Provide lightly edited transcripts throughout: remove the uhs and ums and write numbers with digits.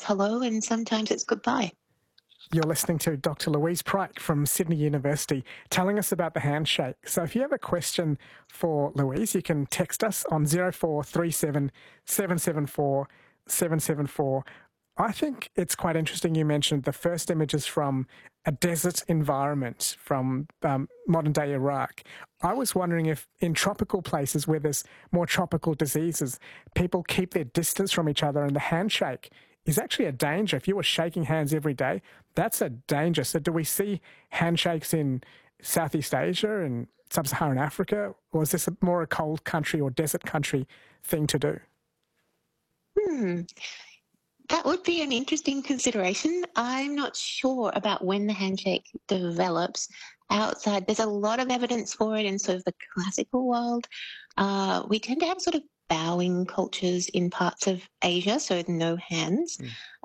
hello and sometimes it's goodbye. You're listening to Dr. Louise Pryke from Sydney University telling us about the handshake. So if you have a question for Louise, you can text us on 0437 774 774. I think it's quite interesting you mentioned the first images from a desert environment from modern-day Iraq. I was wondering if in tropical places where there's more tropical diseases, people keep their distance from each other and the handshake is actually a danger. If you were shaking hands every day, that's a danger. So do we see handshakes in Southeast Asia and Sub-Saharan Africa, or is this more a cold country or desert country thing to do? That would be an interesting consideration. I'm not sure about when the handshake develops outside. There's a lot of evidence for it in sort of the classical world. We tend to have sort of bowing cultures in parts of Asia, so no hands.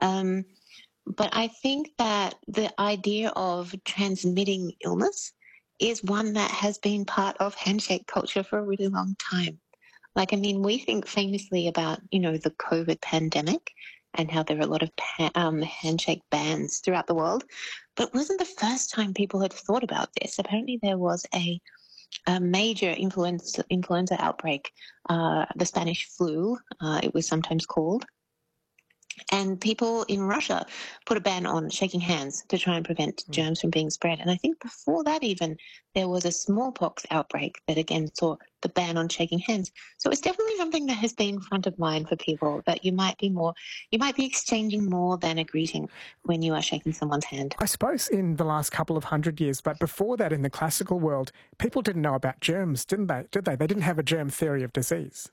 But I think that the idea of transmitting illness is one that has been part of handshake culture for a really long time. Like, I mean, we think famously about, the COVID pandemic and how there are a lot of handshake bans throughout the world. But it wasn't the first time people had thought about this. Apparently there was a major influenza outbreak, the Spanish flu, it was sometimes called. And people in Russia put a ban on shaking hands to try and prevent germs from being spread. And I think before that even, there was a smallpox outbreak that again saw the ban on shaking hands. So it's definitely something that has been front of mind for people, that you might be exchanging more than a greeting when you are shaking someone's hand. I suppose in the last couple of 100 years, but before that in the classical world, people didn't know about germs, didn't they? Did they? They didn't have a germ theory of disease.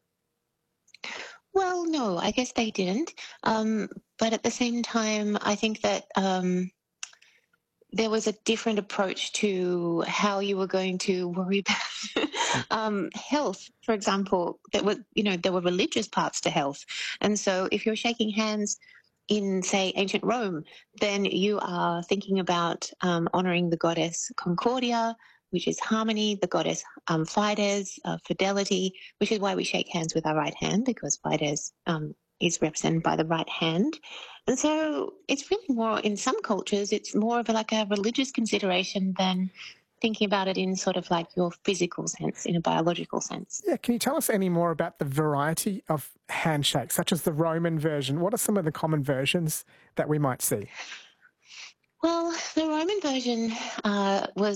Well, no, I guess they didn't. But at the same time, I think that there was a different approach to how you were going to worry about health. For example, there were religious parts to health. And so if you're shaking hands in, say, ancient Rome, then you are thinking about honoring the goddess Concordia, which is harmony, the goddess Fides, fidelity, which is why we shake hands with our right hand, because Fides is represented by the right hand. And so it's really more, in some cultures, it's more of like a religious consideration than thinking about it in sort of like your physical sense, in a biological sense. Yeah, can you tell us any more about the variety of handshakes, such as the Roman version? What are some of the common versions that we might see? Well, the Roman version was